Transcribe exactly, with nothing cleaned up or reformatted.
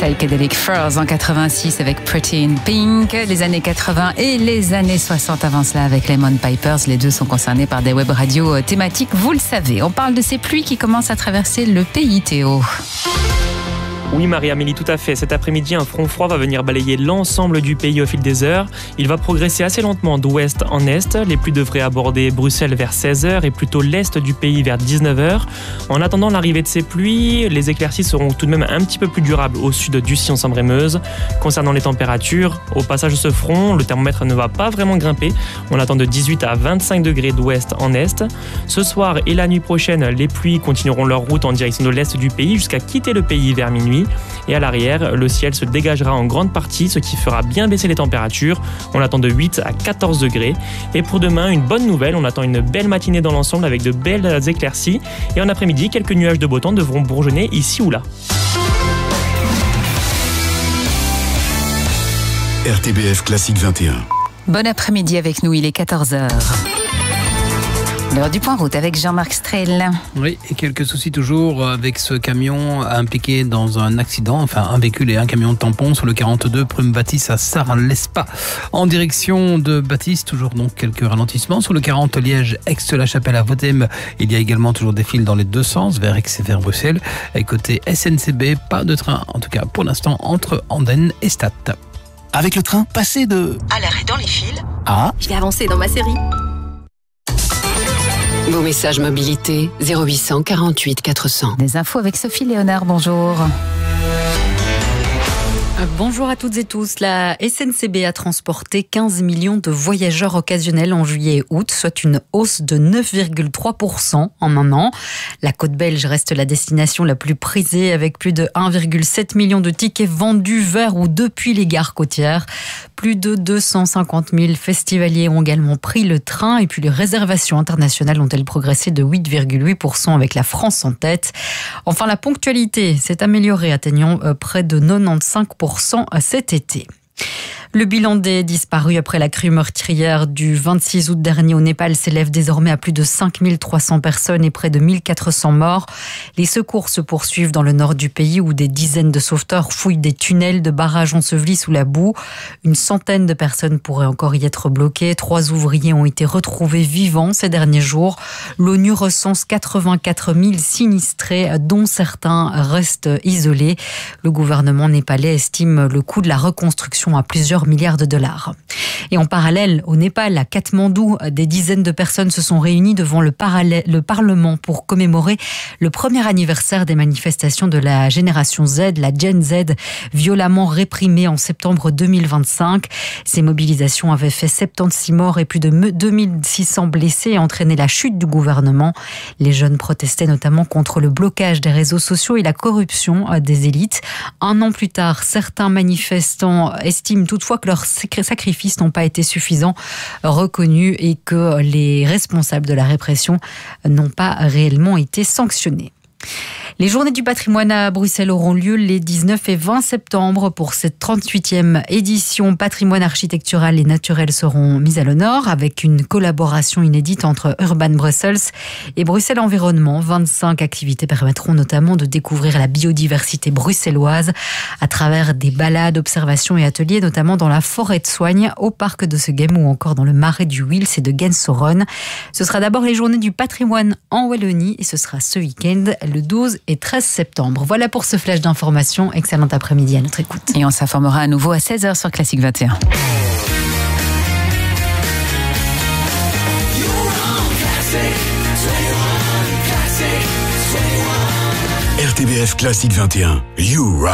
Psychedelic Furs en quatre-vingt-six avec Pretty in Pink, les années quatre-vingts et les années soixante avant cela avec Lemon Pipers. Les deux sont concernés par des web radios thématiques, vous le savez. On parle de ces pluies qui commencent à traverser le pays, Théo. Oui Marie-Amélie, tout à fait. Cet après-midi, un front froid va venir balayer l'ensemble du pays au fil des heures. Il va progresser assez lentement d'ouest en est. Les pluies devraient aborder Bruxelles vers seize heures et plutôt l'est du pays vers dix-neuf heures. En attendant l'arrivée de ces pluies, les éclaircies seront tout de même un petit peu plus durables au sud du Sion-Sambre-et-Meuse. Concernant les températures, au passage de ce front, le thermomètre ne va pas vraiment grimper. On attend de dix-huit à vingt-cinq degrés d'ouest en est. Ce soir et la nuit prochaine, les pluies continueront leur route en direction de l'est du pays jusqu'à quitter le pays vers minuit. Et à l'arrière, le ciel se dégagera en grande partie, ce qui fera bien baisser les températures. On attend de huit à quatorze degrés. Et pour demain, une bonne nouvelle, on attend une belle matinée dans l'ensemble avec de belles éclaircies. Et en après-midi, quelques nuages de beau temps devront bourgeonner ici ou là. R T B F Classique vingt et un. Bon après-midi avec nous, il est quatorze heures. L'heure du point route avec Jean-Marc Strel. Oui, et quelques soucis toujours avec ce camion impliqué dans un accident, enfin un véhicule et un camion de tampon sur le quarante-deux Prüm Baptiste à Sarre-l'Espa. En direction de Baptiste, toujours donc quelques ralentissements. Sur le quarante Liège-Aix-la-Chapelle à Votem, il y a également toujours des files dans les deux sens, vers Aix et vers Bruxelles. Et côté S N C B, pas de train, en tout cas pour l'instant, entre Andenne et Stade. Avec le train, passez de... à l'arrêt dans les fils. Ah, Je vais avancer dans ma série. Vos messages mobilité zéro huit cent quarante-huit quatre cents. Des infos avec Sophie Léonard, bonjour. Bonjour à toutes et tous. La S N C B a transporté quinze millions de voyageurs occasionnels en juillet et août, soit une hausse de neuf virgule trois pour cent en un an. La côte belge reste la destination la plus prisée avec plus de un virgule sept million de tickets vendus vers ou depuis les gares côtières. Plus de deux cent cinquante mille festivaliers ont également pris le train et puis les réservations internationales ont-elles progressé de huit virgule huit pour cent avec la France en tête. Enfin, la ponctualité s'est améliorée, atteignant près de quatre-vingt-quinze pour cent cet été. Le bilan des disparus après la crue meurtrière du vingt-six août dernier au Népal s'élève désormais à plus de cinq mille trois cents personnes et près de mille quatre cents morts. Les secours se poursuivent dans le nord du pays où des dizaines de sauveteurs fouillent des tunnels de barrages ensevelis sous la boue. Une centaine de personnes pourraient encore y être bloquées. Trois ouvriers ont été retrouvés vivants ces derniers jours. L'ONU recense quatre-vingt-quatre mille sinistrés, dont certains restent isolés. Le gouvernement népalais estime le coût de la reconstruction à plusieurs milliards de dollars. Et en parallèle, au Népal, à Katmandou, des dizaines de personnes se sont réunies devant le, parallèle, le Parlement pour commémorer le premier anniversaire des manifestations de la génération Z, la Gen Z, violemment réprimée en septembre deux mille vingt-cinq. Ces mobilisations avaient fait soixante-seize morts et plus de deux mille six cents blessés et entraîné la chute du gouvernement. Les jeunes protestaient notamment contre le blocage des réseaux sociaux et la corruption des élites. Un an plus tard, certains manifestants estiment toutefois que leurs sacrifices n'ont pas été suffisants, reconnus et que les responsables de la répression n'ont pas réellement été sanctionnés. Les journées du patrimoine à Bruxelles auront lieu les dix-neuf et vingt septembre. Pour cette trente-huitième édition, patrimoine architectural et naturel seront mis à l'honneur avec une collaboration inédite entre Urban Brussels et Bruxelles Environnement. vingt-cinq activités permettront notamment de découvrir la biodiversité bruxelloise à travers des balades, observations et ateliers, notamment dans la forêt de Soigne, au parc de Segem ou encore dans le marais du Wils et de Gensoron. Ce sera d'abord les journées du patrimoine en Wallonie et ce sera ce week-end, le douze et treize septembre. Voilà pour ce flash d'information. Excellent après-midi à notre écoute. Et on s'informera à nouveau à seize heures sur Classique vingt et un. R T B F Classique vingt et un. You rock.